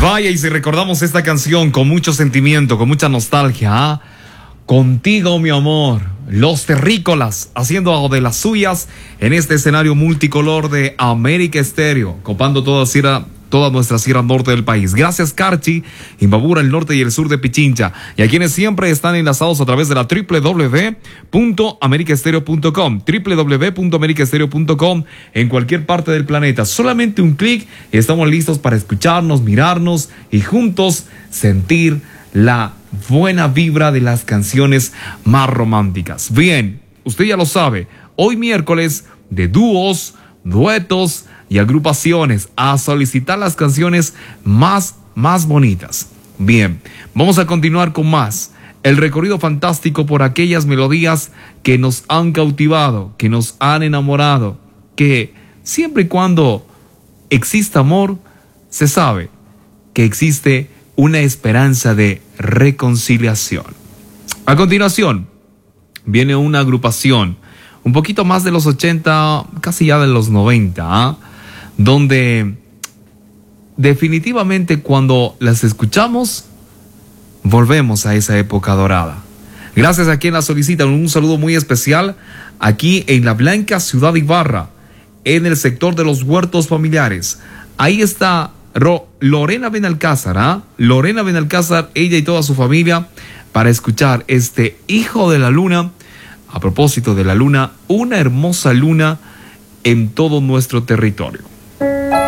Vaya, y si recordamos esta canción con mucho sentimiento, con mucha nostalgia, ¿ah? Contigo, mi amor, Los Terrícolas, haciendo de las suyas en este escenario multicolor de América Estéreo, copando toda nuestra sierra norte del país. Gracias, Carchi, Imbabura, el norte y el sur de Pichincha, y a quienes siempre están enlazados a través de la www.americaestereo.com, www.americaestereo.com, en cualquier parte del planeta. Solamente un clic y estamos listos para escucharnos, mirarnos y juntos sentir la buena vibra de las canciones más románticas. Bien, usted ya lo sabe, hoy miércoles de dúos, duetos y agrupaciones, a solicitar las canciones más bonitas. Bien, vamos a continuar con más. El recorrido fantástico por aquellas melodías que nos han cautivado, que nos han enamorado, que siempre y cuando exista amor, se sabe que existe una esperanza de reconciliación. A continuación, viene una agrupación un poquito más de los 80, casi ya de los 90, donde definitivamente cuando las escuchamos, volvemos a esa época dorada. Gracias a quien la solicitan. Un saludo muy especial aquí en la blanca ciudad de Ibarra, en el sector de los huertos familiares. Ahí está Lorena Benalcázar, Lorena Benalcázar, ella y toda su familia, para escuchar este Hijo de la Luna. A propósito de la luna, una hermosa luna en todo nuestro territorio.